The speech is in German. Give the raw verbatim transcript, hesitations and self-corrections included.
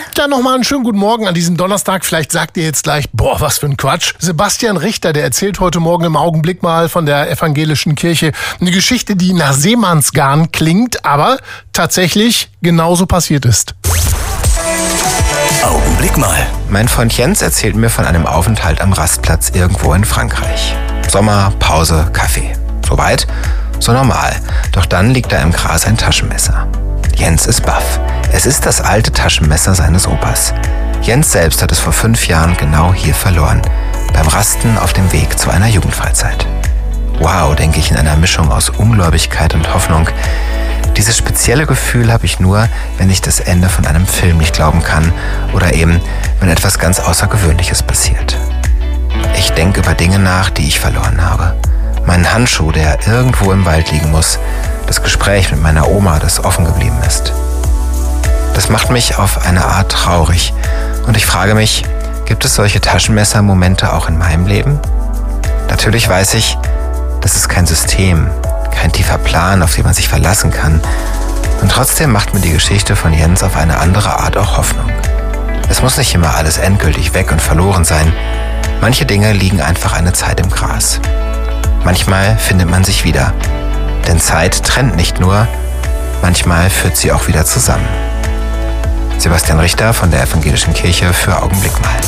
Ja, nochmal einen schönen guten Morgen an diesem Donnerstag. Vielleicht sagt ihr jetzt gleich, boah, was für ein Quatsch. Sebastian Richter, der erzählt heute Morgen im Augenblick mal von der evangelischen Kirche eine Geschichte, die nach Seemannsgarn klingt, aber tatsächlich genauso passiert ist. Augenblick mal. Mein Freund Jens erzählt mir von einem Aufenthalt am Rastplatz irgendwo in Frankreich. Sommer, Pause, Kaffee. Soweit, so normal. Doch dann liegt da im Gras ein Taschenmesser. Jens ist baff. Es ist das alte Taschenmesser seines Opas. Jens selbst hat es vor fünf Jahren genau hier verloren. Beim Rasten auf dem Weg zu einer Jugendfreizeit. Wow, denke ich in einer Mischung aus Ungläubigkeit und Hoffnung. Dieses spezielle Gefühl habe ich nur, wenn ich das Ende von einem Film nicht glauben kann oder eben, wenn etwas ganz Außergewöhnliches passiert. Ich denke über Dinge nach, die ich verloren habe. Meinen Handschuh, der irgendwo im Wald liegen muss. Das Gespräch mit meiner Oma, das offen geblieben ist. Das macht mich auf eine Art traurig. Und ich frage mich, gibt es solche Taschenmesser-Momente auch in meinem Leben? Natürlich weiß ich, das ist kein System, kein tiefer Plan, auf den man sich verlassen kann. Und trotzdem macht mir die Geschichte von Jens auf eine andere Art auch Hoffnung. Es muss nicht immer alles endgültig weg und verloren sein. Manche Dinge liegen einfach eine Zeit im Gras. Manchmal findet man sich wieder. Denn Zeit trennt nicht nur, manchmal führt sie auch wieder zusammen. Sebastian Richter von der Evangelischen Kirche für Augenblick mal.